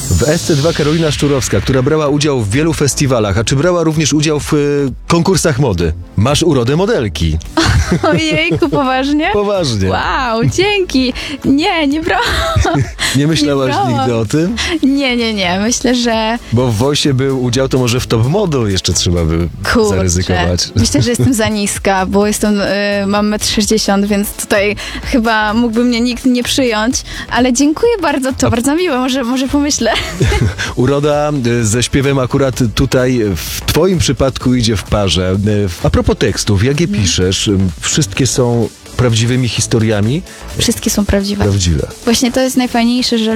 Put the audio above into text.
W SC2 Karolina Szczurowska, która brała udział w wielu festiwalach, a czy brała również udział w konkursach mody? Masz urodę modelki. Ojejku, poważnie? Poważnie. Wow, dzięki. Nie brałam. Nie myślałaś brałam. nigdy o tym? Nie. Myślę, że Bo w Voice był udział, to może w Top Model jeszcze trzeba by kurczę. zaryzykować. Myślę, że jestem za niska, bo mam 1,60 m, więc tutaj chyba mógłby mnie nikt nie przyjąć. Ale dziękuję bardzo, to bardzo miłe, może pomyślę. Uroda ze śpiewem akurat tutaj w twoim przypadku idzie w parze. A propos tekstów, jak je piszesz? Wszystkie są prawdziwymi historiami? Wszystkie są prawdziwe. Prawdziwe. Właśnie to jest najfajniejsze, że